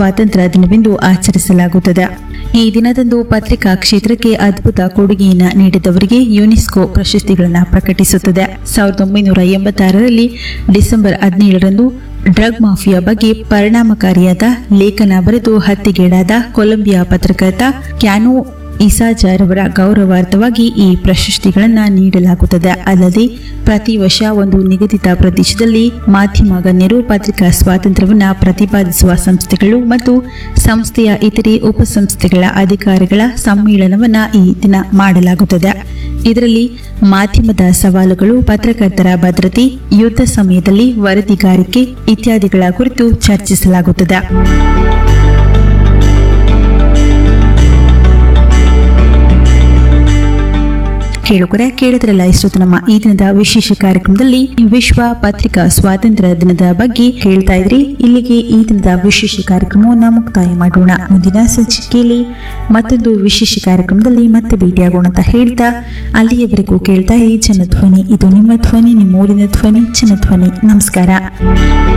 ಸ್ವಾತಂತ್ರ್ಯ ದಿನವೆಂದು ಆಚರಿಸಲಾಗುತ್ತದೆ. ಈ ದಿನದಂದು ಪತ್ರಿಕಾ ಕ್ಷೇತ್ರಕ್ಕೆ ಅದ್ಭುತ ಕೊಡುಗೆಯನ್ನು ನೀಡಿದವರಿಗೆ ಯುನೆಸ್ಕೋ ಪ್ರಶಸ್ತಿಗಳನ್ನು ಪ್ರಕಟಿಸುತ್ತದೆ. 1986ರಲ್ಲಿ ಡಿಸೆಂಬರ್ 17ರಂದು ಡ್ರಗ್ ಮಾಫಿಯಾ ಬಗ್ಗೆ ಪರಿಣಾಮಕಾರಿಯಾದ ಲೇಖನ ಬರೆದು ಹತ್ಯೆಗೀಡಾದ ಕೊಲಂಬಿಯಾ ಪತ್ರಕರ್ತ ಕ್ಯಾನೋ ಇಸಾಜಾರ್ ಅವರ ಗೌರವಾರ್ಥವಾಗಿ ಈ ಪ್ರಶಸ್ತಿಗಳನ್ನು ನೀಡಲಾಗುತ್ತದೆ. ಅಲ್ಲದೆ ಪ್ರತಿ ವರ್ಷ ಒಂದು ನಿಗದಿತ ಪ್ರದೇಶದಲ್ಲಿ ಮಾಧ್ಯಮ ಗಣ್ಯರು, ಪತ್ರಿಕಾ ಸ್ವಾತಂತ್ರ್ಯವನ್ನು ಪ್ರತಿಪಾದಿಸುವ ಸಂಸ್ಥೆಗಳು ಮತ್ತು ಸಂಸ್ಥೆಯ ಇತರೆ ಉಪಸಂಸ್ಥೆಗಳ ಅಧಿಕಾರಿಗಳ ಸಮ್ಮೇಳನವನ್ನು ಈ ದಿನ ಮಾಡಲಾಗುತ್ತದೆ. ಇದರಲ್ಲಿ ಮಾಧ್ಯಮದ ಸವಾಲುಗಳು, ಪತ್ರಕರ್ತರ ಭದ್ರತೆ, ಯುದ್ಧ ಸಮಯದಲ್ಲಿ ವರದಿಗಾರಿಕೆ ಇತ್ಯಾದಿಗಳ ಕುರಿತು ಚರ್ಚಿಸಲಾಗುತ್ತದೆ. ಕೇಳಿದ್ರಲ್ಲ ಇಷ್ಟು ನಮ್ಮ ಈ ದಿನದ ವಿಶೇಷ ಕಾರ್ಯಕ್ರಮದಲ್ಲಿ ವಿಶ್ವ ಪತ್ರಿಕಾ ಸ್ವಾತಂತ್ರ್ಯ ದಿನದ ಬಗ್ಗೆ ಕೇಳ್ತಾ ಇದ್ರಿ. ಇಲ್ಲಿಗೆ ಈ ದಿನದ ವಿಶೇಷ ಕಾರ್ಯಕ್ರಮವನ್ನು ಮುಕ್ತಾಯ ಮಾಡೋಣ. ಮುಂದಿನ ಸಂಚಿಕೆಯಲ್ಲಿ ಮತ್ತೊಂದು ವಿಶೇಷ ಕಾರ್ಯಕ್ರಮದಲ್ಲಿ ಮತ್ತೆ ಭೇಟಿಯಾಗೋಣ ಅಂತ ಹೇಳ್ತಾ ಅಲ್ಲಿಯವರೆಗೂ ಕೇಳ್ತಾ ಇರಿ ಜನಧ್ವನಿ. ಇದು ನಿಮ್ಮ ಧ್ವನಿ, ನಿಮ್ಮ ಊರಿನ ಧ್ವನಿ, ಜನಧ್ವನಿ. ನಮಸ್ಕಾರ.